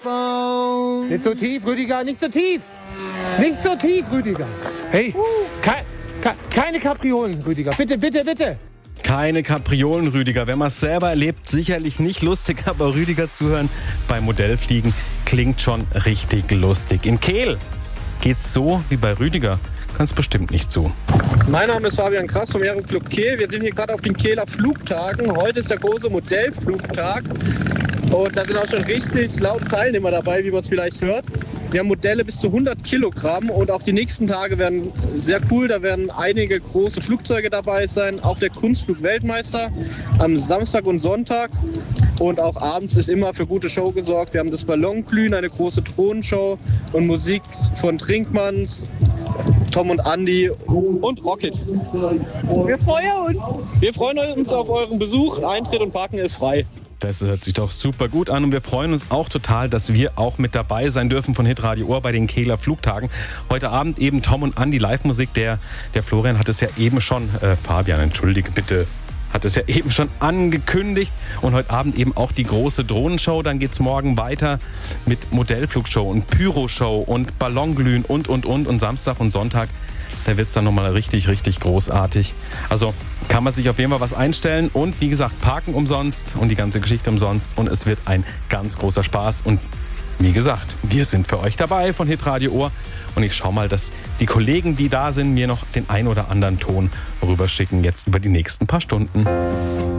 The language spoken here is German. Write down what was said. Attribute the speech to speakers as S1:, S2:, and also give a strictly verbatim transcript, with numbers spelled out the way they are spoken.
S1: Nicht so tief, Rüdiger, nicht so tief. Nicht so tief, Rüdiger. Hey, kei, kei, keine Kapriolen, Rüdiger. Bitte, bitte, bitte.
S2: Keine Kapriolen, Rüdiger. Wenn man es selber erlebt, sicherlich nicht lustig, aber Rüdiger zuhören beim Modellfliegen klingt schon richtig lustig. In Kehl geht's so wie bei Rüdiger. Ganz bestimmt nicht so.
S3: Mein Name ist Fabian Krass vom Aeroclub Kehl. Wir sind hier gerade auf den Kehler Flugtagen. Heute ist der große Modellflugtag. Und da sind auch schon richtig laute Teilnehmer dabei, wie man es vielleicht hört. Wir haben Modelle bis zu hundert Kilogramm und auch die nächsten Tage werden sehr cool. Da werden einige große Flugzeuge dabei sein, auch der Kunstflug-Weltmeister am Samstag und Sonntag. Und auch abends ist immer für gute Show gesorgt. Wir haben das Ballonglühen, eine große Drohnenshow und Musik von Trinkmanns, Tom und Andy und Rocket. Wir freuen uns. Wir freuen uns auf euren Besuch. Eintritt und Parken ist frei.
S2: Das hört sich doch super gut an und wir freuen uns auch total, dass wir auch mit dabei sein dürfen von Hitradio Ohr bei den Kehler Flugtagen. Heute Abend eben Tom und Andy Live-Musik. Der, der Florian hat es ja eben schon, äh, Fabian, entschuldige bitte, hat es ja eben schon angekündigt. Und heute Abend eben auch die große Drohnenshow. Dann geht's morgen weiter mit Modellflugshow und Pyroshow und Ballonglühen und, und, und. Und Samstag und Sonntag, da wird's dann nochmal richtig, richtig großartig. Also kann man sich auf jeden Fall was einstellen. Und wie gesagt, Parken umsonst und die ganze Geschichte umsonst. Und es wird ein ganz großer Spaß. Und wie gesagt, wir sind für euch dabei von Hitradio Ohr. Und ich schau mal, dass die Kollegen, die da sind, mir noch den ein oder anderen Ton rüberschicken jetzt über die nächsten paar Stunden.